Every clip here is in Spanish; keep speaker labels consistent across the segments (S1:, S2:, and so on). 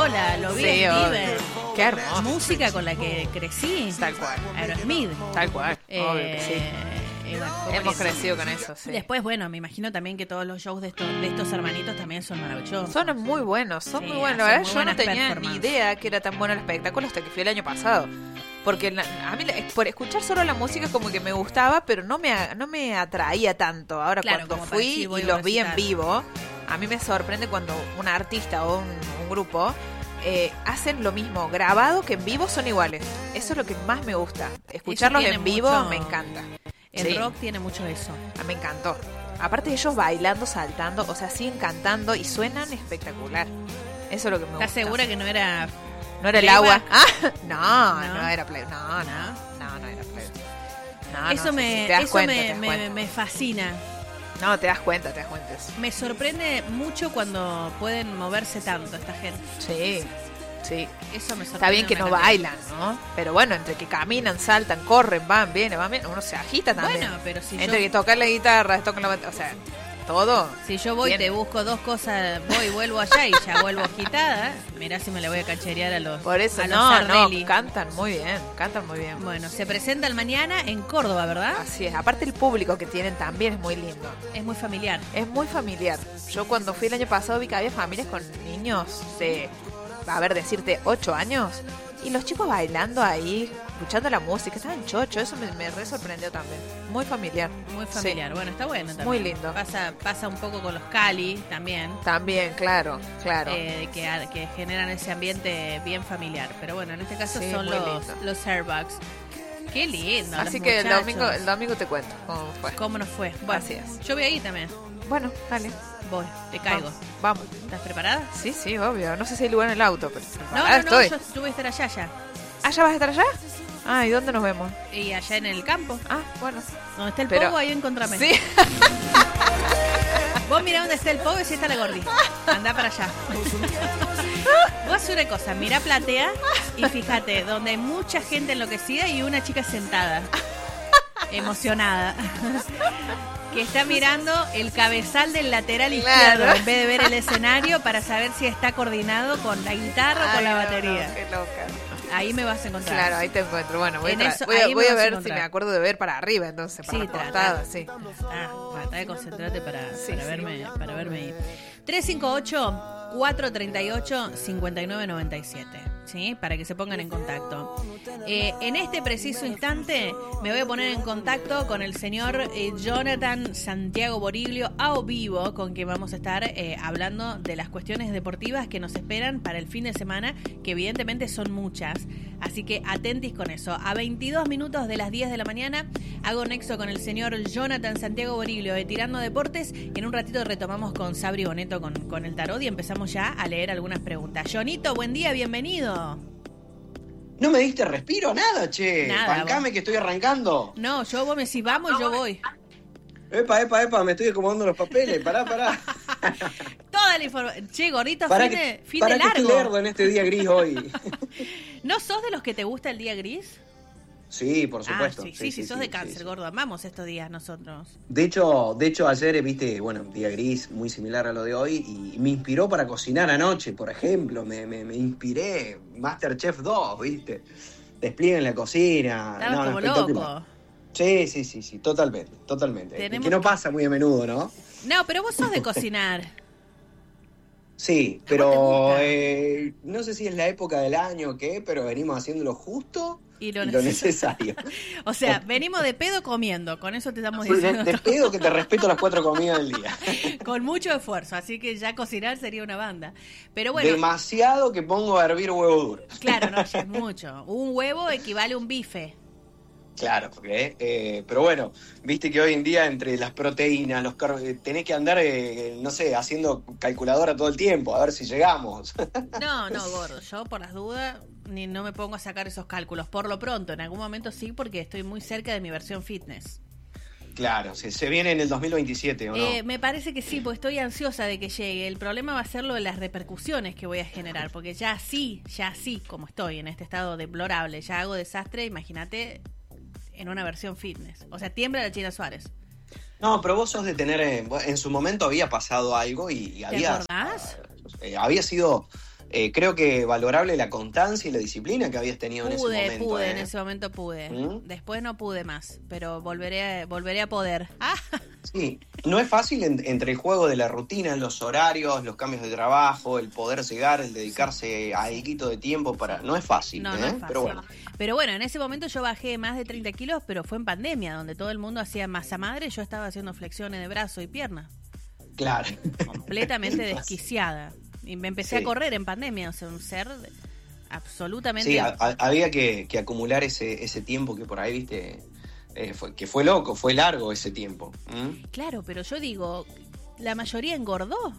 S1: sola, lo vi
S2: Sí,
S1: en
S2: obvio.
S1: River.
S2: Qué hermoso.
S1: Música con la que crecí.
S2: Tal cual.
S1: Aerosmith.
S2: Tal cual. Obvio que sí.
S1: Y bueno, fue
S2: Hemos
S1: buenísimo.
S2: crecido con eso, sí.
S1: Después, bueno, me imagino también que todos los shows de estos hermanitos también son maravillosos.
S2: Son muy buenos,
S1: Sí,
S2: muy buenos. La
S1: hacen
S2: verdad,
S1: muy
S2: yo no
S1: buenas
S2: tenía ni
S1: performances.
S2: idea que era tan bueno el espectáculo hasta que fui el año pasado. Porque a mí, por escuchar solo la música, como que me gustaba, pero no me atraía tanto. Ahora,
S1: Claro,
S2: cuando
S1: como para
S2: fui
S1: decir, voy
S2: y
S1: a
S2: los
S1: un
S2: vi en
S1: recital.
S2: vivo, a mí me sorprende cuando un artista o un grupo hacen lo mismo. Grabado que en vivo son iguales. Eso es lo que más me gusta. Escucharlos
S1: tiene
S2: en vivo
S1: mucho-
S2: me encanta.
S1: El
S2: Sí.
S1: rock tiene mucho eso.
S2: Me encantó. Aparte ellos bailando, saltando, o sea, siguen cantando y suenan espectacular. Eso es lo que me gusta.
S1: ¿Estás segura que no era
S2: ¿No era el
S1: playback?
S2: agua? Ah, no,
S1: No.
S2: no era play. No era play. No,
S1: eso
S2: no,
S1: me,
S2: sí, te das
S1: eso
S2: cuenta,
S1: me,
S2: te das
S1: me,
S2: cuenta.
S1: me fascina.
S2: No, te das cuenta.
S1: Me sorprende mucho cuando pueden moverse tanto esta gente.
S2: Sí.
S1: Eso me sorprende.
S2: Está bien que
S1: una
S2: no
S1: cantidad.
S2: bailan, ¿no? Pero bueno, entre que caminan, saltan, corren, van, vienen, uno se agita también.
S1: Bueno, pero si
S2: Entre
S1: yo,
S2: que tocan la guitarra, tocan la batería, o sea, todo.
S1: si yo voy,
S2: Tiene.
S1: te busco dos cosas, voy y vuelvo allá y ya vuelvo agitada, mirá si me la voy a cancherear a los
S2: Por eso,
S1: a los
S2: no,
S1: Sardelli.
S2: cantan muy bien.
S1: Bueno, se presentan mañana en Córdoba, ¿verdad?
S2: Así es. Aparte el público que tienen también es muy lindo.
S1: Es muy familiar.
S2: Es muy familiar. Yo cuando fui el año pasado vi que había familias con niños de, a ver, decirte, 8 años. Y los chicos bailando ahí, escuchando la música, estaban chocho. Eso me re sorprendió también. Muy familiar.
S1: Muy familiar.
S2: Sí.
S1: Bueno, está bueno también.
S2: Muy lindo.
S1: Pasa un poco con los Cali también.
S2: También, claro.
S1: Que generan ese ambiente bien familiar. Pero bueno, en este caso
S2: Sí,
S1: son
S2: muy
S1: los
S2: lindo.
S1: Starbucks. Qué lindo.
S2: Así
S1: los
S2: que
S1: muchachos.
S2: el domingo te cuento cómo fue.
S1: ¿Cómo nos fue? Bueno,
S2: Así es.
S1: yo voy ahí también.
S2: Bueno, dale.
S1: Voy, te caigo.
S2: Vamos.
S1: ¿Estás preparada?
S2: Sí, obvio. No sé si hay lugar en el auto, pero
S1: No,
S2: preparada
S1: no,
S2: estoy.
S1: yo voy a estar allá ya.
S2: ¿Ah, ya vas a estar allá? Ah, ¿y dónde nos vemos?
S1: Y allá en el campo.
S2: Ah, bueno.
S1: Donde está el
S2: Pero-
S1: pogo, ahí encontrame.
S2: Sí.
S1: Vos mirá dónde está el pogo y si está la gordi. Andá para allá. Vos haces una cosa, mirá platea y fíjate, donde hay mucha gente enloquecida y una chica sentada, emocionada, que está mirando el cabezal del lateral izquierdo
S2: Claro.
S1: en vez de ver el escenario para saber si está coordinado con la guitarra o con la
S2: Ay, no,
S1: batería.
S2: no, qué loca.
S1: Ahí me vas a encontrar.
S2: Claro, ahí te encuentro. Bueno, voy
S1: En
S2: a,
S1: eso-
S2: voy a-
S1: ahí me
S2: voy a
S1: vas a
S2: ver si
S1: encontrar.
S2: me acuerdo de ver para arriba, entonces, para
S1: Sí,
S2: las
S1: trata.
S2: portadas, sí.
S1: Trata de concentrarte para
S2: Sí.
S1: verme ahí. 358-438-5997, ¿sí? Para que se pongan en contacto. En este preciso instante me voy a poner en contacto con el señor Jonathan Santiago Boriglio a vivo, con quien vamos a estar hablando de las cuestiones deportivas que nos esperan para el fin de semana, que evidentemente son muchas. Así que atentis con eso. A 22 minutos de las 10 de la mañana hago nexo con el señor Jonathan Santiago Boriglio de Tirando Deportes. En un ratito retomamos con Sabri Boneto con el tarot y empezamos ya a leer algunas preguntas. Jonito, buen día, bienvenido.
S3: No me diste respiro, nada, che.
S1: Nada,
S3: Bancame
S1: vos.
S3: que estoy arrancando.
S1: No, vos me decís vamos y yo voy.
S3: Epa, me estoy acomodando los papeles. Pará.
S1: Toda la información. Che, gordito,
S3: Pará
S1: fin
S3: pará
S1: de
S3: que estoy
S1: largo.
S3: lerdo en este día gris hoy.
S1: ¿No sos de los que te gusta el día gris?
S3: Sí, por supuesto.
S1: Sí, sos de cáncer, gordo. Amamos estos días nosotros.
S3: De hecho, ayer, viste, bueno, un día gris muy similar a lo de hoy y me inspiró para cocinar anoche, por ejemplo. Me inspiré. Masterchef 2, viste. Despliegue en la cocina.
S1: Estabas como
S3: espectacular.
S1: loco.
S3: Sí, totalmente.
S1: Tenemos
S3: Que no
S1: que-
S3: pasa muy a menudo, ¿no?
S1: No, pero vos sos de cocinar.
S3: Sí,
S1: ¿A
S3: pero
S1: vos
S3: no sé si es la época del año o qué, pero venimos haciendo lo justo
S1: Y
S3: y
S1: lo
S3: lo necesario.
S1: O sea, venimos de pedo comiendo, con eso te estamos
S3: Sí,
S1: diciendo
S3: te
S1: todo.
S3: pido que te respeto las 4 comidas del día.
S1: Con mucho esfuerzo, así que ya cocinar sería una banda. Pero bueno,
S3: Demasiado que pongo a hervir huevo duro.
S1: claro, no, ya es mucho. Un huevo equivale a un bife.
S3: Claro, porque, pero bueno, viste que hoy en día entre las proteínas, los tenés que andar, no sé, haciendo calculadora todo el tiempo, a ver si llegamos.
S1: No, gordo, yo por las dudas no me pongo a sacar esos cálculos. Por lo pronto, en algún momento sí, porque estoy muy cerca de mi versión fitness.
S3: Claro, se viene en el 2027, ¿o no?
S1: Me parece que sí, porque estoy ansiosa de que llegue. El problema va a ser lo de las repercusiones que voy a generar, porque ya así, como estoy en este estado deplorable, ya hago desastre, imagínate en una versión fitness. O sea, tiembla la China Suárez.
S3: No, pero vos sos de tener, en su momento había pasado algo y
S1: ¿Te
S3: había
S1: acordás?
S3: había sido creo que valorable la constancia y la disciplina que habías tenido en ese momento.
S1: En ese momento pude. Después no pude más, pero volveré a poder.
S3: Sí, no es fácil entre el juego de la rutina, los horarios, los cambios de trabajo, el poder llegar, el dedicarse a algo de tiempo no es fácil.
S1: No es fácil. Pero bueno, en ese momento yo bajé más de 30 kilos, pero fue en pandemia, donde todo el mundo hacía masa madre, yo estaba haciendo flexiones de brazo y pierna.
S3: Claro.
S1: Completamente desquiciada. Y me empecé a correr en pandemia, o sea, un ser absolutamente...
S3: Sí, había que acumular ese tiempo que por ahí, viste, fue loco, fue largo ese tiempo.
S1: Claro, pero yo digo, la mayoría engordó.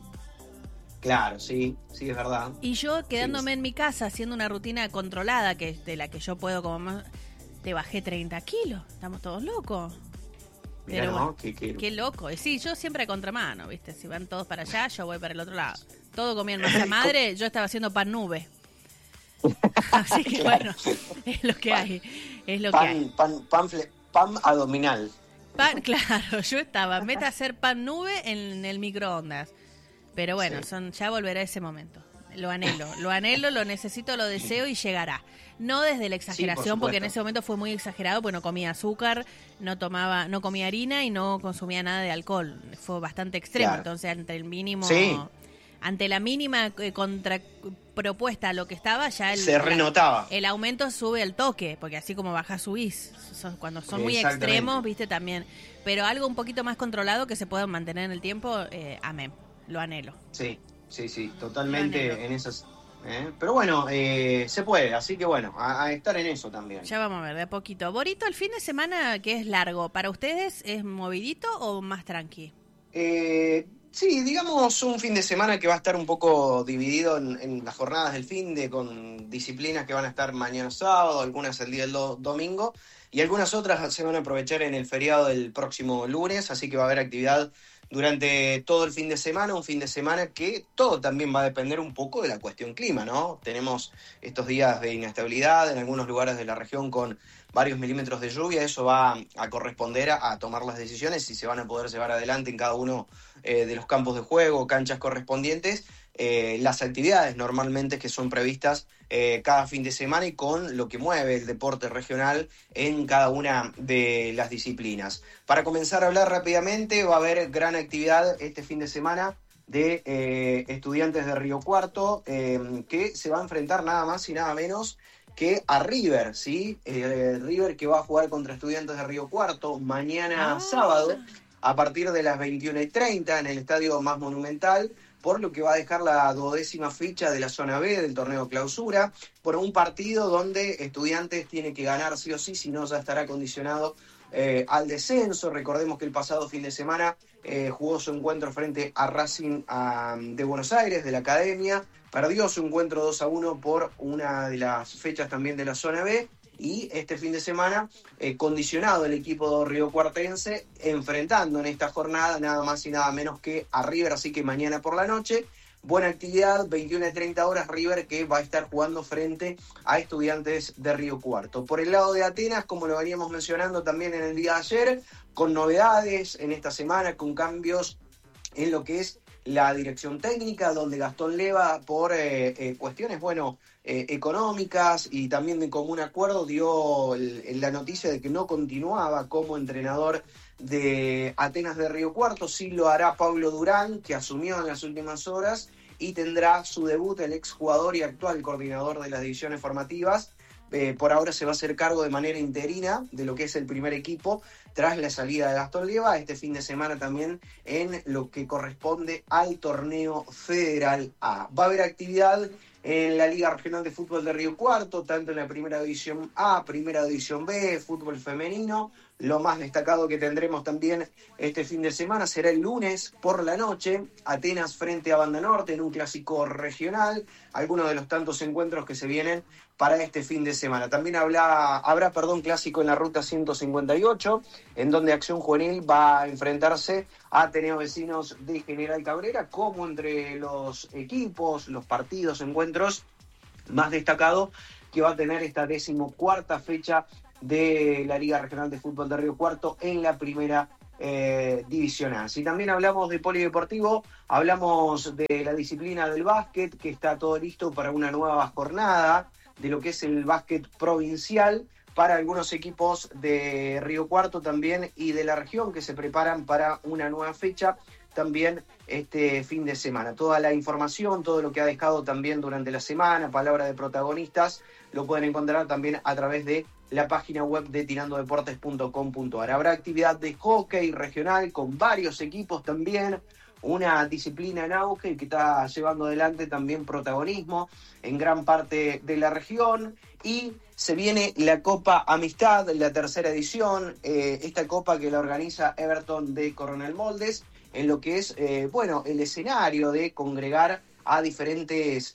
S3: Claro, sí, es verdad.
S1: Y yo quedándome en mi casa haciendo una rutina controlada, que de la que yo puedo como más... Te bajé 30 kilos, estamos todos locos.
S3: Mirá,
S1: pero
S3: ¿no?
S1: Bueno, qué loco. Sí, yo siempre a contramano, ¿viste? Si van todos para allá, yo voy para el otro lado. Todo comían masa madre, yo estaba haciendo pan nube. Así que bueno, es lo que hay. Es lo que hay.
S3: Pan abdominal.
S1: Claro, yo estaba meta a hacer pan nube en el microondas. Pero bueno, ya volverá ese momento. Lo anhelo, lo necesito, lo deseo y llegará. No desde la exageración, porque en ese momento fue muy exagerado, porque no comía azúcar, no comía harina y no consumía nada de alcohol. Fue bastante extremo, claro. Entonces ante la mínima contrapropuesta a lo que estaba, ya
S3: se renotaba.
S1: El aumento sube al toque, porque así como baja subís. Cuando son muy extremos, viste, también. Pero algo un poquito más controlado que se pueda mantener en el tiempo, amén, lo anhelo.
S3: Sí, totalmente en esas. Pero bueno, se puede, así que bueno, a estar en eso también.
S1: Ya vamos a ver, de a poquito. Borito, el fin de semana que es largo, ¿para ustedes es movidito o más tranqui?
S3: Sí, digamos un fin de semana que va a estar un poco dividido en las jornadas del con disciplinas que van a estar mañana sábado, algunas el día del domingo, y algunas otras se van a aprovechar en el feriado del próximo lunes, así que va a haber actividad durante todo el fin de semana, un fin de semana que todo también va a depender un poco de la cuestión clima, ¿no? Tenemos estos días de inestabilidad en algunos lugares de la región con varios milímetros de lluvia, eso va a corresponder a tomar las decisiones si se van a poder llevar adelante en cada uno de los campos de juego, canchas correspondientes, las actividades normalmente que son previstas cada fin de semana y con lo que mueve el deporte regional en cada una de las disciplinas. Para comenzar a hablar rápidamente, va a haber gran actividad este fin de semana de Estudiantes de Río Cuarto, que se va a enfrentar nada más y nada menos que a River, ¿sí? River que va a jugar contra Estudiantes de Río Cuarto mañana sábado a partir de las 21:30 en el estadio más monumental, por lo que va a dejar la 12ª fecha de la zona B del torneo clausura, por un partido donde Estudiantes tiene que ganar sí o sí, si no ya estará condicionado al descenso. Recordemos que el pasado fin de semana jugó su encuentro frente a Racing de Buenos Aires, de la Academia, perdió su encuentro 2-1 por una de las fechas también de la zona B, y este fin de semana condicionado el equipo riocuartense, enfrentando en esta jornada nada más y nada menos que a River, así que mañana por la noche, buena actividad, 21:30 horas, River que va a estar jugando frente a Estudiantes de Río Cuarto. Por el lado de Atenas, como lo veníamos mencionando también en el día de ayer, con novedades en esta semana, con cambios en lo que es la dirección técnica, donde Gastón Leva, por cuestiones, económicas y también de común acuerdo, dio la noticia de que no continuaba como entrenador de Atenas de Río Cuarto. Sí lo hará Pablo Durán, que asumió en las últimas horas, y tendrá su debut el exjugador y actual coordinador de las divisiones formativas. Por ahora se va a hacer cargo de manera interina de lo que es el primer equipo tras la salida de Gastón Leva, este fin de semana también en lo que corresponde al torneo Federal A. Va a haber actividad en la Liga Regional de Fútbol de Río Cuarto, tanto en la Primera División A, Primera División B, fútbol femenino. Lo más destacado que tendremos también este fin de semana será el lunes por la noche, Atenas frente a Banda Norte en un clásico regional, algunos de los tantos encuentros que se vienen para este fin de semana. También habrá clásico en la ruta 158, en donde Acción Juvenil va a enfrentarse a Ateneo Vecinos de General Cabrera, como entre los equipos, los partidos, encuentros más destacados que va a tener esta 14ª fecha de la Liga Regional de Fútbol de Río Cuarto en la Primera divisional. Si también hablamos de polideportivo, hablamos de la disciplina del básquet, que está todo listo para una nueva jornada de lo que es el básquet provincial para algunos equipos de Río Cuarto también y de la región que se preparan para una nueva fecha también este fin de semana. Toda la información, todo lo que ha dejado también durante la semana, palabra de protagonistas, lo pueden encontrar también a través de la página web de tirandodeportes.com.ar. Habrá actividad de hockey regional con varios equipos también, una disciplina en auge que está llevando adelante también protagonismo en gran parte de la región, y se viene la Copa Amistad, la tercera edición, esta copa que la organiza Everton de Coronel Moldes, en lo que es el escenario de congregar a diferentes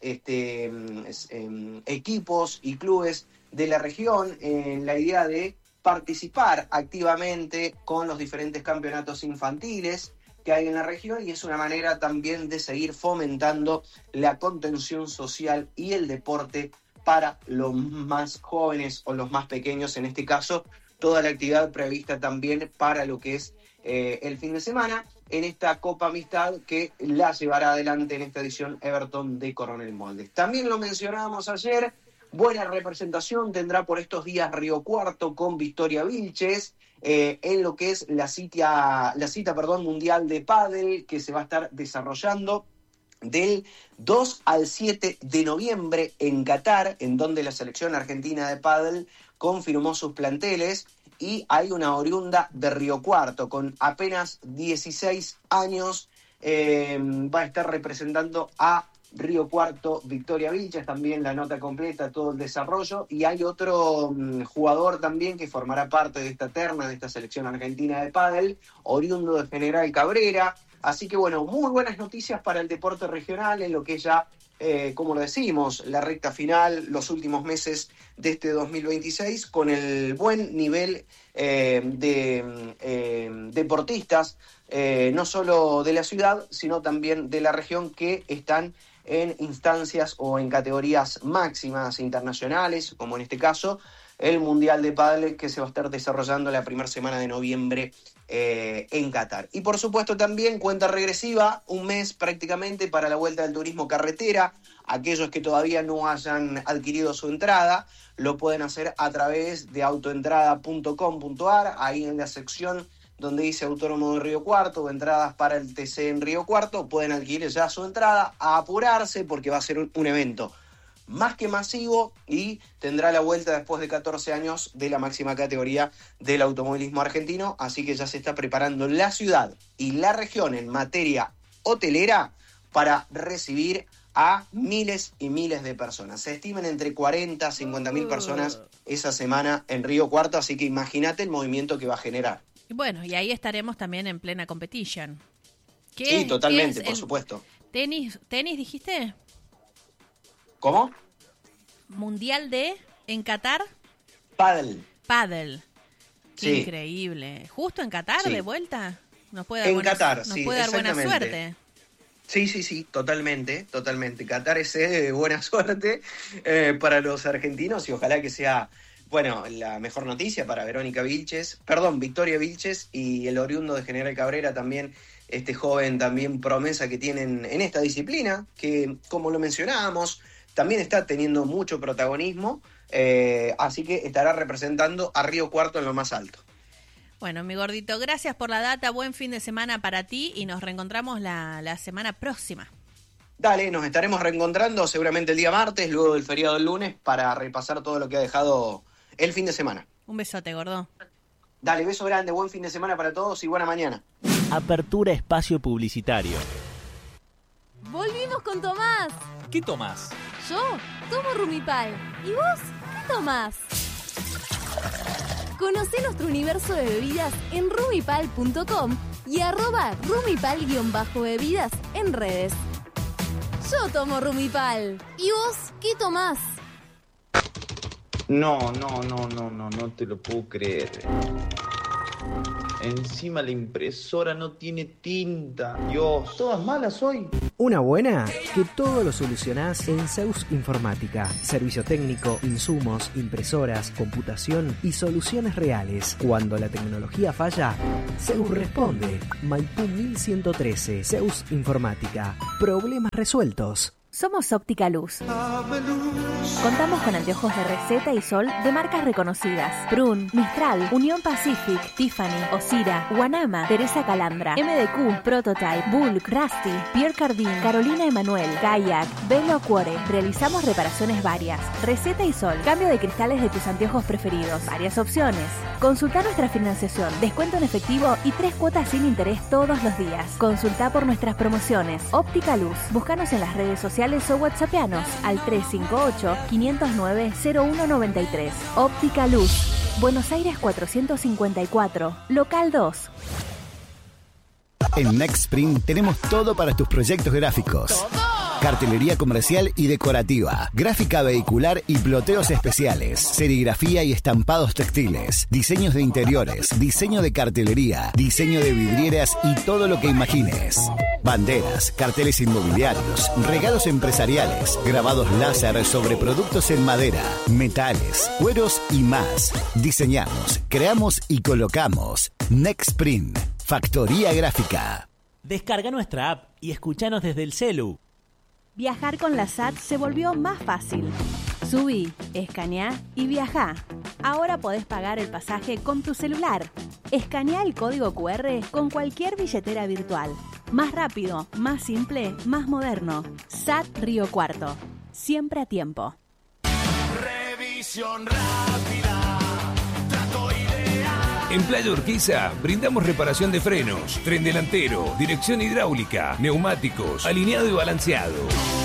S3: equipos y clubes de la región en la idea de participar activamente con los diferentes campeonatos infantiles que hay en la región, y es una manera también de seguir fomentando la contención social y el deporte para los más jóvenes o los más pequeños, en este caso, toda la actividad prevista también para lo que es el fin de semana en esta Copa Amistad que la llevará adelante en esta edición Everton de Coronel Moldes. También lo mencionábamos ayer, buena representación tendrá por estos días Río Cuarto con Victoria Vilches en lo que es la cita mundial de pádel que se va a estar desarrollando del 2 al 7 de noviembre en Qatar, en donde la selección argentina de pádel confirmó sus planteles, y hay una oriunda de Río Cuarto con apenas 16 años, va a estar representando a Río Cuarto Victoria Vilches, también la nota completa, todo el desarrollo, y hay otro jugador también que formará parte de esta terna, de esta selección argentina de pádel, oriundo de General Cabrera. Así que bueno, muy buenas noticias para el deporte regional en lo que ya, como lo decimos, la recta final, los últimos meses de este 2026, con el buen nivel de deportistas, no solo de la ciudad, sino también de la región, que están en instancias o en categorías máximas internacionales, como en este caso el Mundial de Pádel que se va a estar desarrollando la primera semana de noviembre en Qatar. Y por supuesto también cuenta regresiva, un mes prácticamente para la vuelta del turismo carretera. Aquellos que todavía no hayan adquirido su entrada lo pueden hacer a través de autoentrada.com.ar, ahí en la sección donde dice Autódromo de Río Cuarto o entradas para el TC en Río Cuarto, pueden adquirir ya su entrada, a apurarse porque va a ser un evento más que masivo y tendrá la vuelta después de 14 años de la máxima categoría del automovilismo argentino, así que ya se está preparando la ciudad y la región en materia hotelera para recibir a miles y miles de personas. Se estiman entre 40 a 50.000 personas esa semana en Río Cuarto, así que imagínate el movimiento que va a generar.
S1: Bueno, y ahí estaremos también en plena competition.
S3: Sí, totalmente, por supuesto.
S1: ¿Tenis dijiste?
S3: ¿Cómo?
S1: Mundial en Qatar. Pádel.
S3: Sí.
S1: Increíble. Justo en Qatar, sí. De vuelta. Nos puede
S3: dar
S1: buena suerte.
S3: Sí, totalmente. Qatar es buena suerte para los argentinos, y ojalá que sea, bueno, la mejor noticia para Victoria Vilches, y el oriundo de General Cabrera también, este joven también promesa que tienen en esta disciplina, que como lo mencionábamos, también está teniendo mucho protagonismo, así que estará representando a Río Cuarto en lo más alto.
S1: Bueno, mi gordito, gracias por la data, buen fin de semana para ti y nos reencontramos la semana próxima.
S3: Dale, nos estaremos reencontrando seguramente el día martes, luego del feriado del lunes, para repasar todo lo que ha dejado el fin de semana.
S1: Un besote, gordo.
S3: Dale, beso grande, buen fin de semana para todos y buena mañana.
S4: Apertura espacio publicitario.
S5: Volvimos con Tomás.
S6: ¿Qué tomás?
S5: Yo tomo Rumipal. ¿Y vos qué tomás? Conocé nuestro universo de bebidas en rumipal.com y @rumipal_bebidas en redes. Yo tomo Rumipal. ¿Y vos qué tomás?
S7: No te lo puedo creer.
S6: Encima la impresora no tiene tinta. Dios, todas malas hoy.
S7: Una buena, que todo lo solucionás en Zeus Informática. Servicio técnico, insumos, impresoras, computación y soluciones reales. Cuando la tecnología falla, Zeus responde. Maipú 1113, Zeus Informática. Problemas resueltos.
S8: Somos Óptica Luz. Contamos con anteojos de receta y sol de marcas reconocidas: Prun, Mistral, Unión Pacific, Tiffany, Osira, Guanama, Teresa Calandra, MDQ, Prototype, Bulk, Rusty, Pierre Cardin, Carolina Emanuel, Kayak, Velo Cuore. Realizamos reparaciones varias: receta y sol, cambio de cristales de tus anteojos preferidos, varias opciones. Consulta nuestra financiación, descuento en efectivo y 3 cuotas sin interés todos los días. Consulta por nuestras promociones. Óptica Luz. Búscanos en las redes sociales o whatsappianos al 358-509-0193. Óptica Luz. Buenos Aires 454, local 2.
S9: En Nextprint tenemos todo para tus proyectos gráficos. Cartelería comercial y decorativa, gráfica vehicular y ploteos especiales, serigrafía y estampados textiles, diseños de interiores, diseño de cartelería, diseño de vidrieras y todo lo que imagines. Banderas, carteles inmobiliarios, regalos empresariales, grabados láser sobre productos en madera, metales, cueros y más. Diseñamos, creamos y colocamos. Nextprint, factoría gráfica.
S4: Descarga nuestra app y escúchanos desde el celu.
S8: Viajar con la SAT se volvió más fácil. Subí, escaneá y viajá. Ahora podés pagar el pasaje con tu celular. Escanea el código QR con cualquier billetera virtual. Más rápido, más simple, más moderno. SAT Río Cuarto. Siempre a tiempo.
S10: Revisión rápida. Trato ideal. En Playa Urquiza brindamos reparación de frenos, tren delantero, dirección hidráulica, neumáticos, alineado y balanceado.